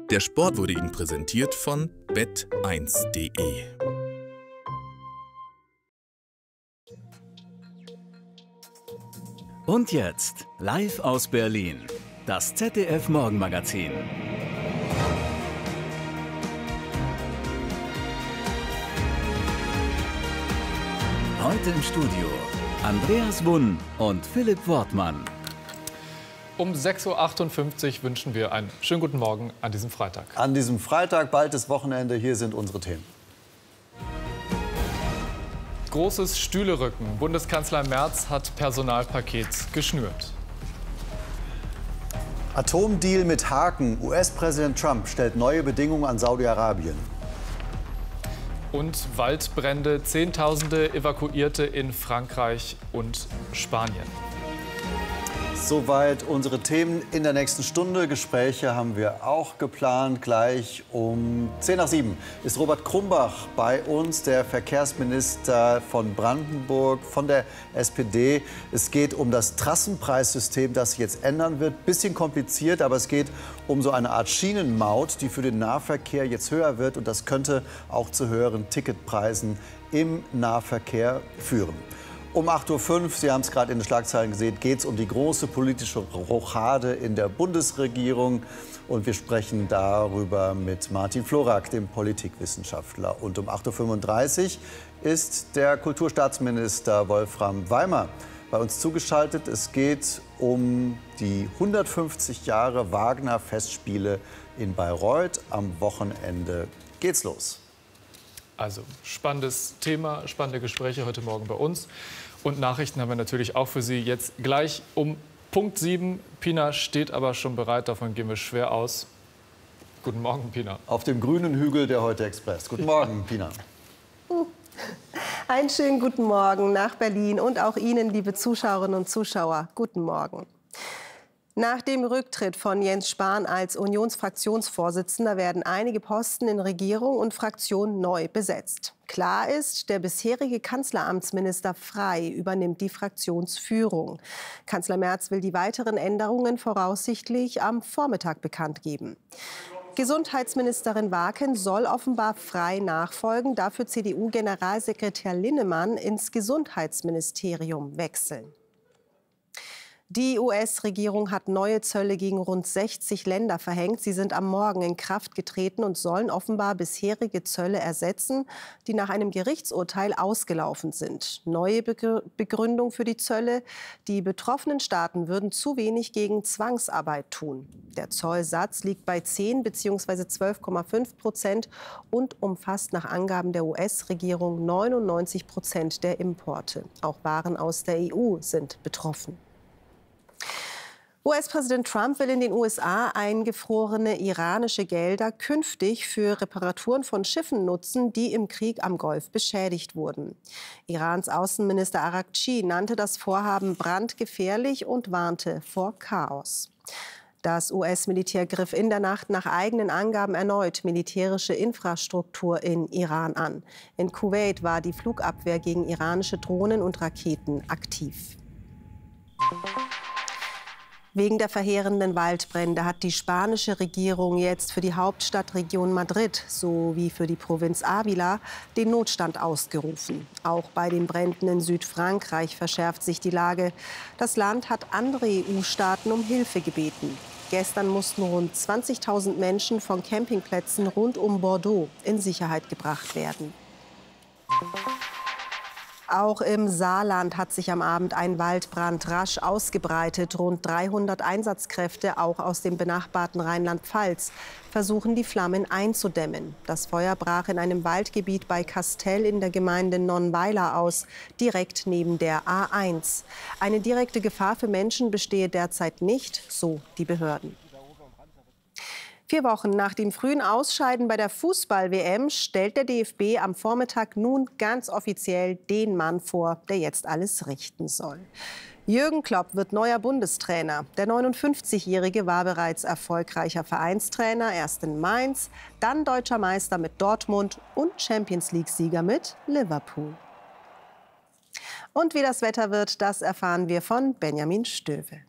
Der Sport wurde Ihnen präsentiert von bet1.de. Und jetzt, live aus Berlin, das ZDF-Morgenmagazin. Heute im Studio Andreas Wunn und Philipp Wortmann. Um 6:58 Uhr wünschen wir einen schönen guten Morgen an diesem Freitag. An diesem Freitag, bald ist Wochenende, hier sind unsere Themen. Großes Stühlerücken. Bundeskanzler Merz hat Personalpaket geschnürt. Atomdeal mit Haken. US-Präsident Trump stellt neue Bedingungen an Saudi-Arabien. Und Waldbrände, Zehntausende Evakuierte in Frankreich und Spanien. Soweit unsere Themen in der nächsten Stunde. Gespräche haben wir auch geplant. Gleich um 6:50 ist Robert Krumbach bei uns, der Verkehrsminister von Brandenburg, von der SPD. Es geht um das Trassenpreissystem, das sich jetzt ändern wird. Bisschen kompliziert, aber es geht um so eine Art Schienenmaut, die für den Nahverkehr jetzt höher wird. Und das könnte auch zu höheren Ticketpreisen im Nahverkehr führen. Um 8:05 Uhr, Sie haben es gerade in den Schlagzeilen gesehen, geht es um die große politische Rochade in der Bundesregierung. Und wir sprechen darüber mit Martin Florak, dem Politikwissenschaftler. Und um 8:35 Uhr ist der Kulturstaatsminister Wolfram Weimer bei uns zugeschaltet. Es geht um die 150 Jahre Wagner-Festspiele in Bayreuth. Am Wochenende geht's los. Also spannendes Thema, spannende Gespräche heute Morgen bei uns. Und Nachrichten haben wir natürlich auch für Sie jetzt gleich um Punkt 7. Pina steht aber schon bereit, davon gehen wir schwer aus. Guten Morgen, Pina. Auf dem grünen Hügel der Heute Express. Guten Morgen, Pina. Einen schönen guten Morgen nach Berlin und auch Ihnen, liebe Zuschauerinnen und Zuschauer. Guten Morgen. Nach dem Rücktritt von Jens Spahn als Unionsfraktionsvorsitzender werden einige Posten in Regierung und Fraktion neu besetzt. Klar ist, der bisherige Kanzleramtsminister Frey übernimmt die Fraktionsführung. Kanzler Merz will die weiteren Änderungen voraussichtlich am Vormittag bekannt geben. Gesundheitsministerin Waken soll offenbar Frey nachfolgen, dafür CDU-Generalsekretär Linnemann ins Gesundheitsministerium wechseln. Die US-Regierung hat neue Zölle gegen rund 60 Länder verhängt. Sie sind am Morgen in Kraft getreten und sollen offenbar bisherige Zölle ersetzen, die nach einem Gerichtsurteil ausgelaufen sind. Neue Begründung für die Zölle: Die betroffenen Staaten würden zu wenig gegen Zwangsarbeit tun. Der Zollsatz liegt bei 10 bzw. 12,5% und umfasst nach Angaben der US-Regierung 99% der Importe. Auch Waren aus der EU sind betroffen. US-Präsident Trump will in den USA eingefrorene iranische Gelder künftig für Reparaturen von Schiffen nutzen, die im Krieg am Golf beschädigt wurden. Irans Außenminister Araghchi nannte das Vorhaben brandgefährlich und warnte vor Chaos. Das US-Militär griff in der Nacht nach eigenen Angaben erneut militärische Infrastruktur in Iran an. In Kuwait war die Flugabwehr gegen iranische Drohnen und Raketen aktiv. Wegen der verheerenden Waldbrände hat die spanische Regierung jetzt für die Hauptstadtregion Madrid sowie für die Provinz Ávila den Notstand ausgerufen. Auch bei den Bränden in Südfrankreich verschärft sich die Lage. Das Land hat andere EU-Staaten um Hilfe gebeten. Gestern mussten rund 20.000 Menschen von Campingplätzen rund um Bordeaux in Sicherheit gebracht werden. Auch im Saarland hat sich am Abend ein Waldbrand rasch ausgebreitet. Rund 300 Einsatzkräfte, auch aus dem benachbarten Rheinland-Pfalz, versuchen, die Flammen einzudämmen. Das Feuer brach in einem Waldgebiet bei Kastel in der Gemeinde Nonnweiler aus, direkt neben der A1. Eine direkte Gefahr für Menschen bestehe derzeit nicht, so die Behörden. 4 Wochen nach dem frühen Ausscheiden bei der Fußball-WM stellt der DFB am Vormittag nun ganz offiziell den Mann vor, der jetzt alles richten soll. Jürgen Klopp wird neuer Bundestrainer. Der 59-Jährige war bereits erfolgreicher Vereinstrainer, erst in Mainz, dann deutscher Meister mit Dortmund und Champions-League-Sieger mit Liverpool. Und wie das Wetter wird, das erfahren wir von Benjamin Stöwe.